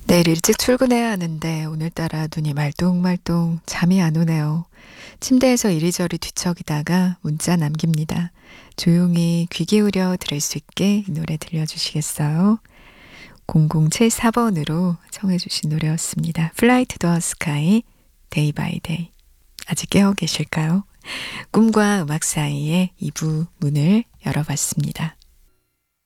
내일 일찍 출근해야 하는데 오늘따라 눈이 말똥말똥 잠이 안 오네요. 침대에서 이리저리 뒤척이다가 문자 남깁니다. 조용히 귀 기울여 들을 수 있게 이 노래 들려주시겠어요? 0074번으로 청해주신 노래였습니다. Fly to the Sky, Day by Day. 아직 깨어 계실까요? 꿈과 음악 사이에 2부 문을 열어봤습니다.